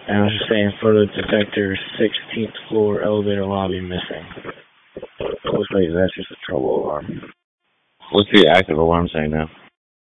And I was just saying, photo detector, 16th floor, elevator lobby missing. Looks like that's just a trouble alarm. What's the active alarm saying now?